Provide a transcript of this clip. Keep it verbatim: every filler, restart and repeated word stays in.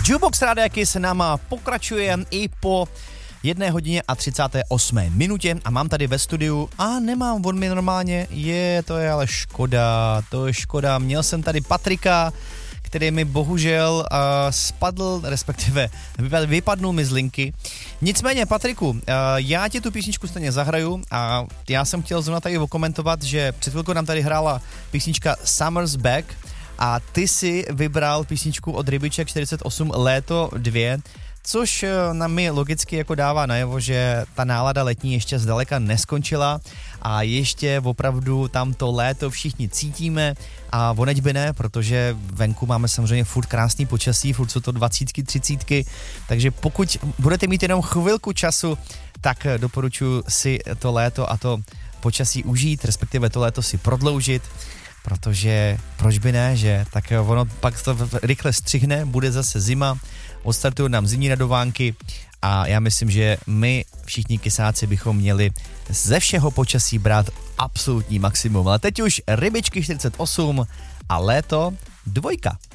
Jukebox Rádia Kiss nám pokračuje i po jedné hodině a třicáté osmé minutě a mám tady ve studiu a nemám on mi normálně, je, to je ale škoda, to je škoda, měl jsem tady Patrika, který mi bohužel uh, spadl, respektive vypadnul mi z linky. Nicméně, Patriku, uh, já ti tu písničku stejně zahraju a já jsem chtěl zrovna tady okomentovat, že před chvilkou nám tady hrála písnička Summer's Back a ty si vybral písničku od Rybiček čtyřicet osm Léto dva, což na mi logicky jako dává najevo, že ta nálada letní ještě zdaleka neskončila a ještě opravdu tam to léto všichni cítíme a oneď by ne, protože venku máme samozřejmě furt krásný počasí, furt jsou to dvacítky, třicítky, takže pokud budete mít jenom chvilku času, tak doporučuji si to léto a to počasí užít, respektive to léto si prodloužit, protože proč by ne, že? Tak ono pak to rychle střihne, bude zase zima, odstartují nám zimní radovánky a já myslím, že my všichni kysáci bychom měli ze všeho počasí brát absolutní maximum. Ale teď už Rybičky čtyřicet osm a Léto dvojka.